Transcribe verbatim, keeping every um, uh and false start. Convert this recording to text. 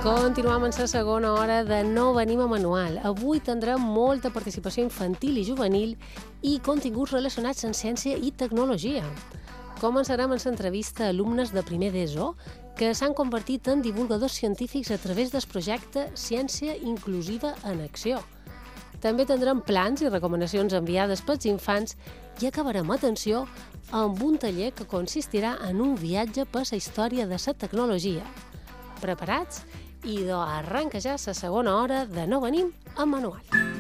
Continuam en la segona hora de No venim a manual. Avui tindrem molta participació infantil i juvenil i continguts relacionats amb ciència i tecnologia. Començarem amb l'entrevista a alumnes de primer d'ESO que s'han convertit en divulgadors científics a través del projecte Ciència Inclusiva en Acció. També tindrem plans i recomanacions enviades pels infants i acabarem, atenció, amb un taller que consistirà en un viatge per la història de la tecnologia. Preparats? I doncs arranca ja la segona hora de No venim a manual.